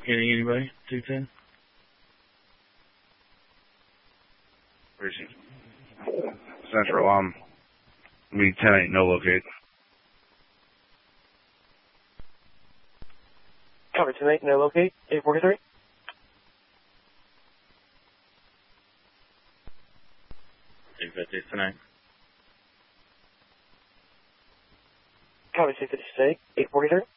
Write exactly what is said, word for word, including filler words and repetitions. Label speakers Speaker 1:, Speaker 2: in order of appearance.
Speaker 1: Getting anybody? two ten?
Speaker 2: Where is he? Central, um, we ten eight, no locate.
Speaker 3: Cover ten eight, no locate, eight forty-three.
Speaker 1: eight fifty tonight.
Speaker 3: Cover two fifty-six, eight forty-three.